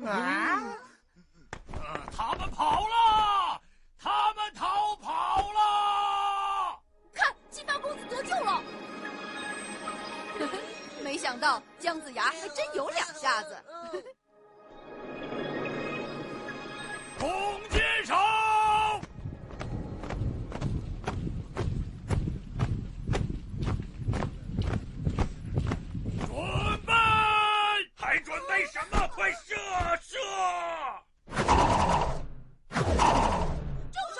啊！ 他们跑了！他们逃跑了！ 看，金发公子得救了！没想到姜子牙还真有两下子。 弓箭手！准备！还准备什么？快射！ 住手！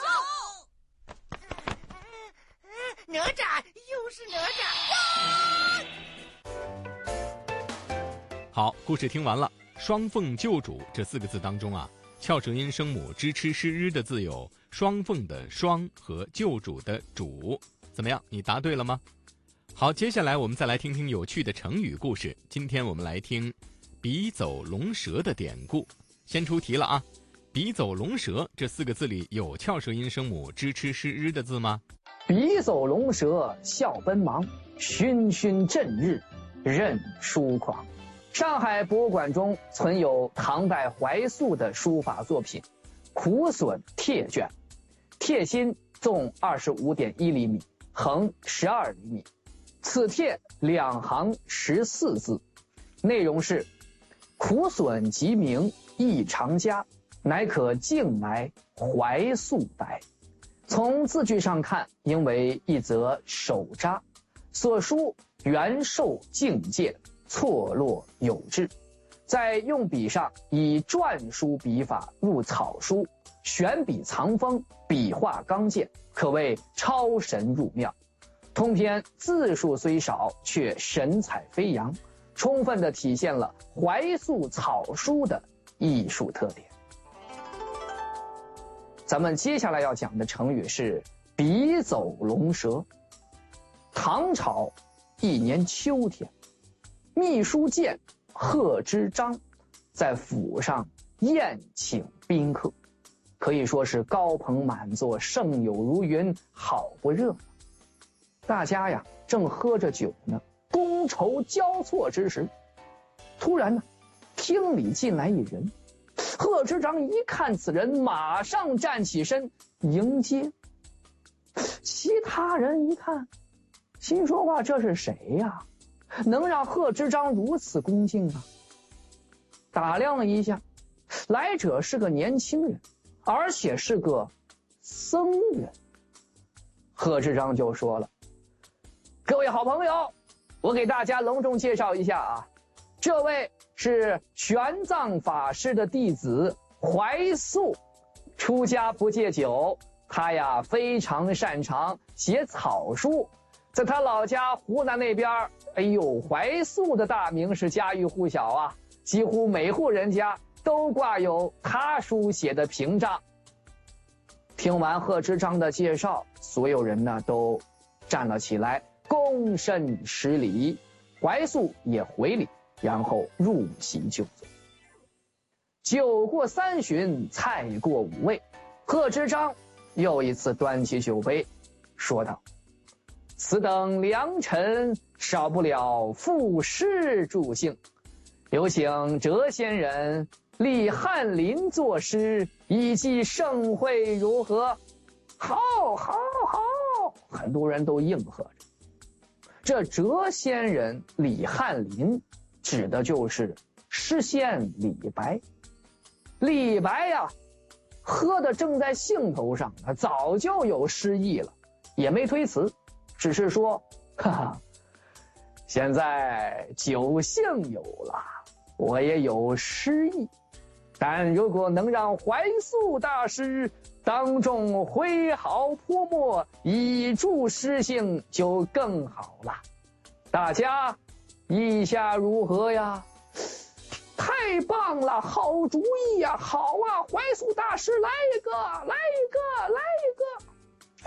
哪吒，又是哪吒！好，故事听完了。双凤救主这4个字当中啊，翘舌音声母支吃诗日的字有双凤的双和救主的主。怎么样，你答对了吗？好，接下来我们再来听听有趣的成语故事。今天我们来听笔走龙蛇的典故。先出题了啊，笔走龙蛇这4个字里有翘舌音声母支吃诗日的字吗？ 笔走龙蛇笑奔忙，勋勋震日任书狂。上海博物馆中存有唐代怀素的书法作品《苦笋帖卷》，帖心纵 25.1 厘米，横12厘米。此帖2行14字，内容是：苦笋即名异常佳，乃可敬来怀素白。从字句上看，应为一则手札，所书元寿境界，错落有致。在用笔上以篆书笔法入草书，选笔藏锋，笔画刚健，可谓超神入妙。通篇字数虽少，却神采飞扬，充分地体现了怀素草书的艺术特点。咱们接下来要讲的成语是笔走龙蛇。唐朝一年秋天，秘书监贺知章在府上宴请宾客，可以说是高朋满座，盛友如云，好不热闹。大家呀正喝着酒呢，觥筹交错之时，突然呢，厅里进来一人。贺知章一看此人，马上站起身迎接。其他人一看，心说话，这是谁呀？能让贺知章如此恭敬啊？打量了一下，来者是个年轻人，而且是个僧人。贺知章就说了：各位好朋友，我给大家隆重介绍一下啊，这位是玄奘法师的弟子怀素，出家不戒酒，他呀非常擅长写草书，在他老家湖南那边，哎呦，怀素的大名是家喻户晓啊，几乎每户人家都挂有他书写的屏障。听完贺知章的介绍，所有人呢都站了起来，躬身施礼，怀素也回礼，然后入席就坐。酒过3巡，菜过5味，贺知章又一次端起酒杯，说道：此等良辰，少不了赋诗助兴，有请谪仙人立翰林作诗，以寄盛会，如何？好，好，好！很多人都应和着。这谪仙人李翰林指的就是诗仙李白。李白呀，喝的正在兴头上，他早就有诗意了，也没推辞，只是说：哈哈，现在酒兴有了，我也有诗意，但如果能让怀素大师当众挥毫泼墨，以助诗兴，就更好了。大家意下如何呀？太棒了，好主意呀！好啊，怀素大师，来一个，来一个，来一个！